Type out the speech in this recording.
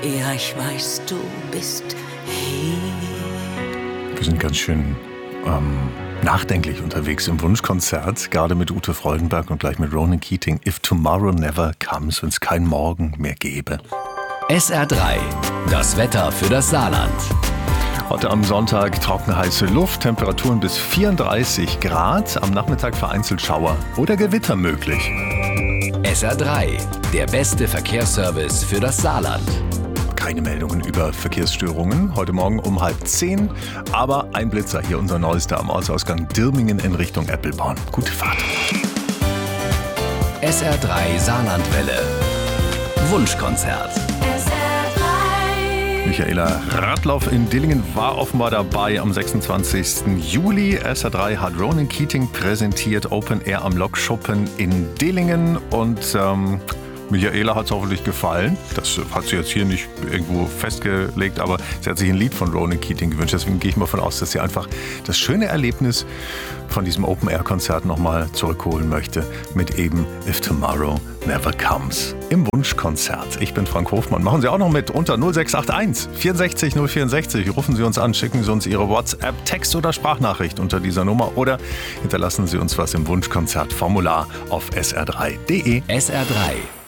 Ja, ich weiß, du bist hier. Wir sind ganz schön nachdenklich unterwegs im Wunschkonzert, gerade mit Ute Freudenberg und gleich mit Ronan Keating. If Tomorrow Never Comes, wenn es keinen Morgen mehr gäbe. SR3, das Wetter für das Saarland. Heute am Sonntag trockene heiße Luft, Temperaturen bis 34 Grad, am Nachmittag vereinzelt Schauer oder Gewitter möglich. SR3, der beste Verkehrsservice für das Saarland. Keine Meldungen über Verkehrsstörungen, heute Morgen um 9:30, aber ein Blitzer, hier unser neuester am Ortsausgang Dirmingen in Richtung Eppelborn. Gute Fahrt. SR3 Saarlandwelle. Wunschkonzert. Michaela Radloff in Dillingen war offenbar dabei am 26. Juli. SR3 hat Ronan Keating präsentiert, Open Air am Lokschuppen in Dillingen. Und Michaela hat es hoffentlich gefallen. Das hat sie jetzt hier nicht irgendwo festgelegt, aber sie hat sich ein Lied von Ronan Keating gewünscht. Deswegen gehe ich mal davon aus, dass sie einfach das schöne Erlebnis von diesem Open-Air-Konzert nochmal zurückholen möchte mit eben If Tomorrow Never Comes im Wunschkonzert. Ich bin Frank Hofmann. Machen Sie auch noch mit unter 0681 64 064. Rufen Sie uns an, schicken Sie uns Ihre WhatsApp, Text- oder Sprachnachricht unter dieser Nummer oder hinterlassen Sie uns was im Wunschkonzert-Formular auf sr3.de. SR3.